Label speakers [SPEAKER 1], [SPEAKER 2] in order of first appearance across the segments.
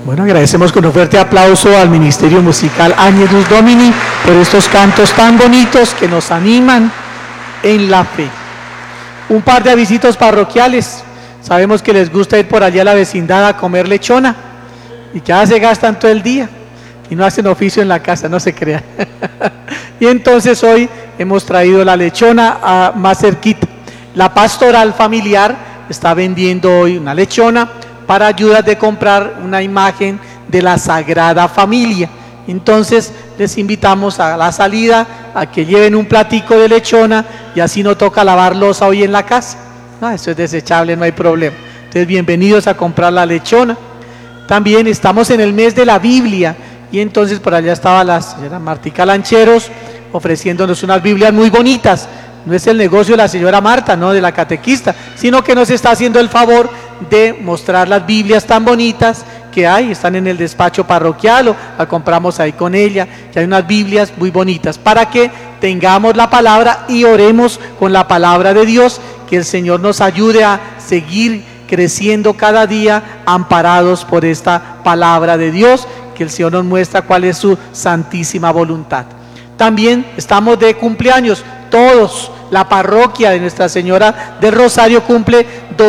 [SPEAKER 1] Bueno, agradecemos con un fuerte aplauso al Ministerio Musical Agnus Domini por estos cantos tan bonitos que nos animan en la fe. Un par de avisitos parroquiales. Sabemos que les gusta ir por allá a la vecindad a comer lechona y que ya se gastan todo el día y no hacen oficio en la casa, no se crean. Y entonces hoy hemos traído la lechona más cerquita. La pastoral familiar está vendiendo hoy una lechona para ayudas de comprar una imagen de la Sagrada Familia. Entonces les invitamos a la salida a que lleven un platico de lechona y así no toca lavar loza hoy en la casa. No, eso es desechable, no hay problema. Entonces bienvenidos a comprar la lechona. También estamos en el mes de la Biblia y entonces por allá estaba la señora Martica Lancheros ofreciéndonos unas Biblias muy bonitas. No es el negocio de la señora Marta, no de la catequista, sino que nos está haciendo el favor de mostrar las Biblias tan bonitas que hay, están en el despacho parroquial o la compramos ahí con ella, que hay unas Biblias muy bonitas, para que tengamos la palabra y oremos con la palabra de Dios, que el Señor nos ayude a seguir creciendo cada día amparados por esta palabra de Dios, que el Señor nos muestra cuál es su santísima voluntad. También estamos de cumpleaños, todos. La parroquia de Nuestra Señora del Rosario cumple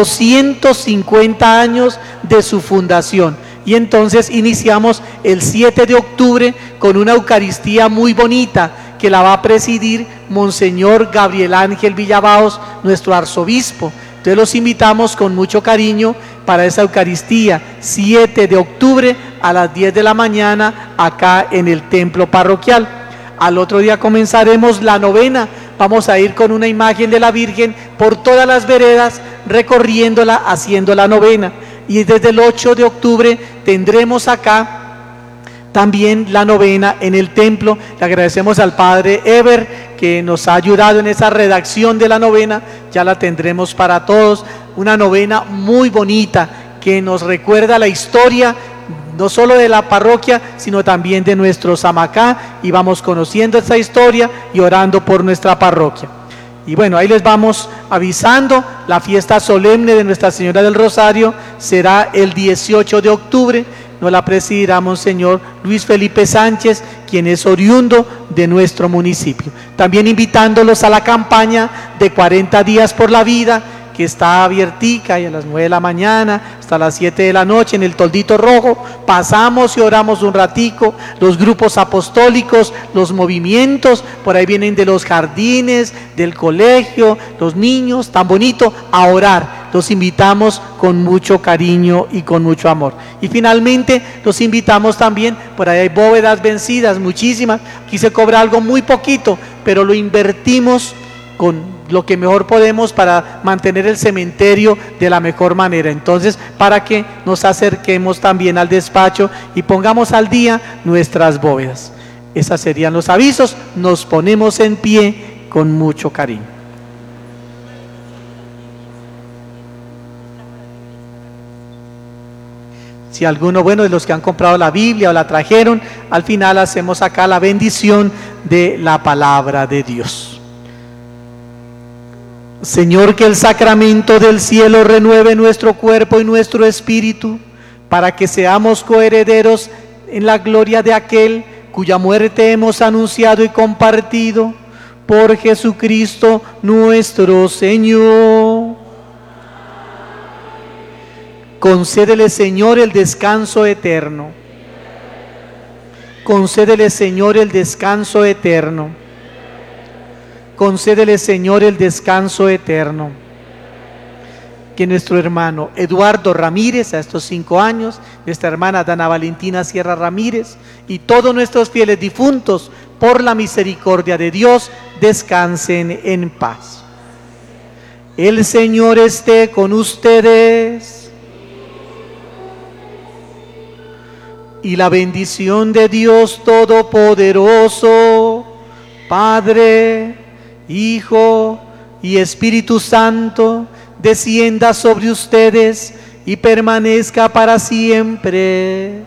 [SPEAKER 1] 250 años de su fundación. Y entonces iniciamos el 7 de octubre con una Eucaristía muy bonita que la va a presidir Monseñor Gabriel Ángel Villabaos, nuestro arzobispo. Entonces los invitamos con mucho cariño para esa Eucaristía, 7 de octubre a las 10 de la mañana acá en el templo parroquial. Al otro día comenzaremos la novena. Vamos a ir con una imagen de la Virgen por todas las veredas, recorriéndola, haciendo la novena. Y desde el 8 de octubre tendremos acá también la novena en el templo. Le agradecemos al Padre Eber que nos ha ayudado en esa redacción de la novena. Ya la tendremos para todos. Una novena muy bonita que nos recuerda la historia no solo de la parroquia, sino también de nuestro Samacá, y vamos conociendo esta historia y orando por nuestra parroquia. Y bueno, ahí les vamos avisando, la fiesta solemne de Nuestra Señora del Rosario será el 18 de octubre, nos la presidirá Monseñor Luis Felipe Sánchez, quien es oriundo de nuestro municipio. También invitándolos a la campaña de 40 días por la vida, que está abiertica y a las 9 de la mañana hasta las 7 de la noche en el Toldito Rojo, pasamos y oramos un ratico, los grupos apostólicos, los movimientos, por ahí vienen de los jardines, del colegio, los niños, tan bonito, a orar. Los invitamos con mucho cariño y con mucho amor. Y finalmente los invitamos también, por ahí hay bóvedas vencidas, muchísimas, aquí se cobra algo muy poquito, pero lo invertimos con lo que mejor podemos para mantener el cementerio de la mejor manera. Entonces, para que nos acerquemos también al despacho y pongamos al día nuestras bóvedas. Esos serían los avisos. Nos ponemos en pie con mucho cariño. Si alguno, bueno, de los que han comprado la Biblia o la trajeron, al final hacemos acá la bendición de la palabra de Dios. Señor, que el sacramento del cielo renueve nuestro cuerpo y nuestro espíritu, para que seamos coherederos en la gloria de aquel cuya muerte hemos anunciado y compartido, por Jesucristo nuestro Señor. Concédele, Señor, el descanso eterno. Concédele, Señor, el descanso eterno. Concédele, Señor, el descanso eterno. Que nuestro hermano Eduardo Ramírez, a estos 5 años, nuestra hermana Dana Valentina Sierra Ramírez y todos nuestros fieles difuntos, por la misericordia de Dios, descansen en paz. El Señor esté con ustedes. Y la bendición de Dios Todopoderoso, Padre, Hijo y Espíritu Santo, descienda sobre ustedes y permanezca para siempre.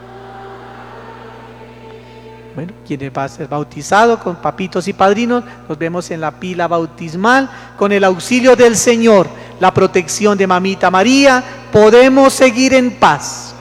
[SPEAKER 1] Bueno, quien va a ser bautizado con papitos y padrinos, nos vemos en la pila bautismal. Con el auxilio del Señor, la protección de Mamita María, podemos seguir en paz.